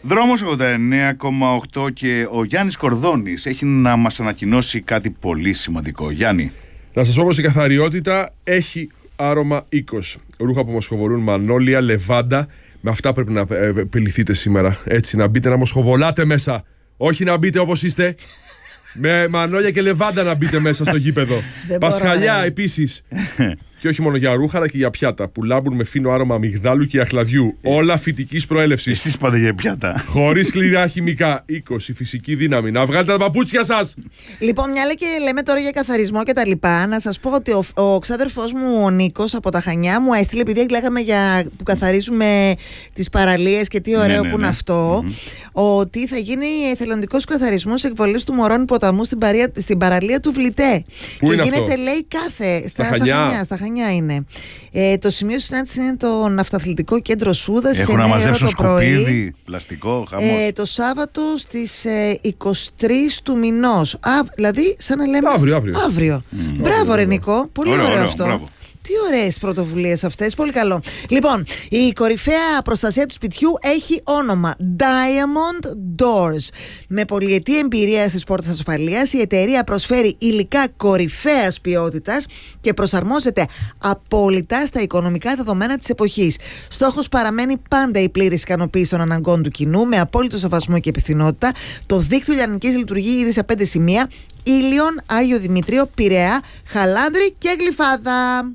Δρόμος 89,8 και ο Γιάννης Κορδόνης έχει να μας ανακοινώσει κάτι πολύ σημαντικό. Γιάννη. Να σας πω πως η καθαριότητα έχει άρωμα οίκος. Ρούχα που μοσχοβολούν μανόλια, λεβάντα. Με αυτά πρέπει να επιληθείτε σήμερα. Έτσι, να μπείτε να μοσχοβολάτε μέσα. Όχι να μπείτε όπως είστε. Με μανόλια και λεβάντα να μπείτε μέσα στο γήπεδο. Πασχαλιά επίσης. Και όχι μόνο για ρούχα, αλλά και για πιάτα που λάμπουν με φίνο άρωμα αμυγδάλου και αχλαδιού. Όλα φυτικής προέλευσης. Εσείς πάτε για πιάτα. Χωρίς σκληρά χημικά. 20 φυσική δύναμη. Να βγάλετε τα παπούτσια σας. Λοιπόν, μια και λέμε τώρα για καθαρισμό και τα λοιπά, να σας πω ότι ο ξάδερφός μου ο Νίκος από τα Χανιά μου έστειλε, επειδή λέγαμε που καθαρίζουμε τις παραλίες και τι ωραίο που είναι αυτό, ότι θα γίνει εθελοντικός καθαρισμός εκβολής του Μωρών Ποταμού στην παραλία του Βλητέ. Πού είναι γίνεται, αυτό? λέει, στα Χανιά είναι. Το σημείο συνάντηση είναι το Ναυταθλητικό Κέντρο Σούδας. Έχουν να μαζέψουν σκουπίδι, πλαστικό, χαμός. Το Σάββατο στις 23 του μηνός. Δηλαδή, σαν να λέμε. Αύριο. Μπράβο, ρε Νικό. Πολύ ωραίο αυτό. Μπράβο. Τι ωραίες πρωτοβουλίες αυτές, πολύ καλό. Λοιπόν, η κορυφαία προστασία του σπιτιού έχει όνομα Diamond Doors. Με πολυετή εμπειρία στις πόρτες ασφαλείας, η εταιρεία προσφέρει υλικά κορυφαίας ποιότητας και προσαρμόζεται απόλυτα στα οικονομικά δεδομένα της εποχής. Στόχος παραμένει πάντα η πλήρης ικανοποίηση των αναγκών του κοινού, με απόλυτο σεβασμό και υπευθυνότητα. Το δίκτυο λιανικής λειτουργεί ήδη σε 5 σημεία: Ήλιον, Άγιο Δημητρίο, Πειραιά, Χαλάνδρη και Γλυφάδα.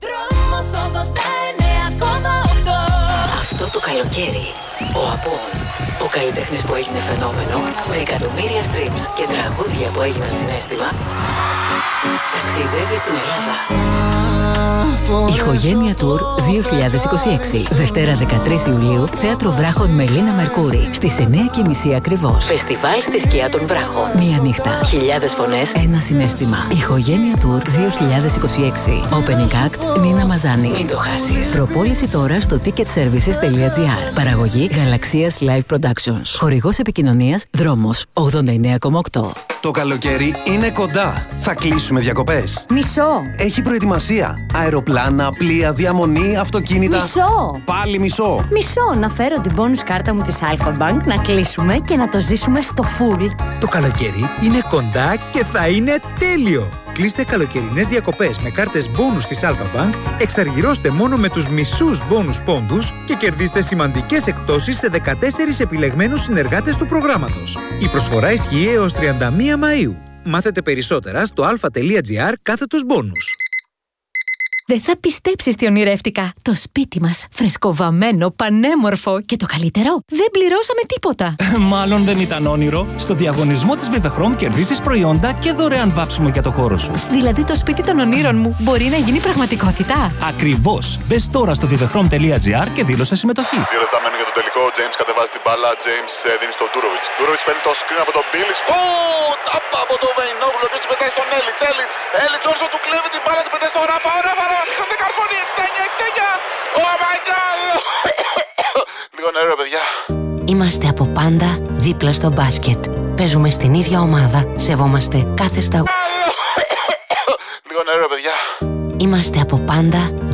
Αυτό το καλοκαίρι, ο Απόν, ο καλλιτέχνης που έγινε φαινόμενο, με εκατομμύρια streams και τραγούδια που έγιναν συναίσθημα, ταξιδεύει στην Ελλάδα. Ηχογένεια Tour 2026. Δευτέρα 13 Ιουλίου, Θέατρο Βράχων με Λίνα Μερκούρη. Στις 9:30 ακριβώς. Φεστιβάλ στη σκιά των Βράχων. Μία νύχτα. Χιλιάδες φωνές, ένα συναίσθημα. Ηχογένεια Tour 2026. Opening Act Νίνα Μαζάνη. Μην το χάσεις. Προπόληση τώρα στο ticketservices.gr. Παραγωγή Γαλαξίας Live Productions. Χορηγός επικοινωνίας Δρόμος 89,8. Το καλοκαίρι είναι κοντά. Θα κλείσουμε διακοπές. Μισό. Έχει προετοιμασία. Αεροπλάνα, πλοία, διαμονή, αυτοκίνητα. Μισό. Πάλι μισό. Μισό. Να φέρω την bonus κάρτα μου της Alpha Bank, να κλείσουμε και να το ζήσουμε στο full. Το καλοκαίρι είναι κοντά και θα είναι τέλειο. Κλείστε καλοκαιρινές διακοπές με κάρτες bonus της Alpha Bank, εξαργυρώστε μόνο με τους μισούς bonus πόντους και κερδίστε σημαντικές εκπτώσεις σε 14 επιλεγμένους συνεργάτες του προγράμματος. Η προσφορά ισχύει έως 31 Μαΐου. Μάθετε περισσότερα στο alpha.gr/bonus. Δεν θα πιστέψεις τι ονειρεύτηκα. Το σπίτι μας, φρεσκοβαμμένο, πανέμορφο και το καλύτερο, δεν πληρώσαμε τίποτα. Μάλλον δεν ήταν όνειρο. Στο διαγωνισμό της Vivechrome κερδίσεις προϊόντα και δωρεάν βάψιμο για το χώρο σου. Δηλαδή το σπίτι των ονείρων μου μπορεί να γίνει πραγματικότητα. Ακριβώς. Μπες τώρα στο vivechrome.gr και δήλωσε συμμετοχή. 2 λεπτά μένουν για τον τελικό. Ο James κατεβάζει την μπάλα. James δίνει στον Ντούροβιτς. Ντούροβιτς παίρνει το screen από τον Μπίλις. Τάπα από τον Βεϊνόγλου. Επίσης πετάει στον Έλιτς. Έλιτς όσο του κλέβει την μπάλα, την πετάει στον Ράφα. Σηκώνεται καρφώνει, 69-69. Oh my god. Λίγο νερό, παιδιά. Είμαστε από πάντα δίπλα στο μπάσκετ. Παίζουμε στην ίδια ομάδα. Σεβόμαστε κάθε σταγόνα. Λίγο νερό, παιδιά. Είμαστε από πάντα